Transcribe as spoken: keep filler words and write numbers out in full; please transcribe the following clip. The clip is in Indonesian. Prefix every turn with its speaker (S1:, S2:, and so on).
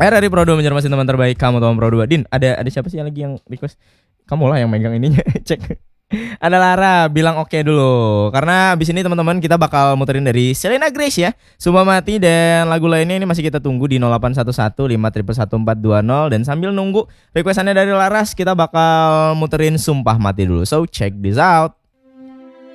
S1: R dari Pro dua menjadi teman terbaik kamu teman Pro dua. Din, ada ada siapa sih yang lagi yang request? Kamu lah yang megang ininya. Cek. Ada Lara bilang oke okay dulu. Karena abis ini teman-teman kita bakal muterin dari Selena Grace ya, Sumpah Mati, dan lagu lainnya ini masih kita tunggu di nol delapan satu satu lima satu satu empat dua nol. Dan sambil nunggu requestannya dari Laras, kita bakal muterin Sumpah Mati dulu. So check this out.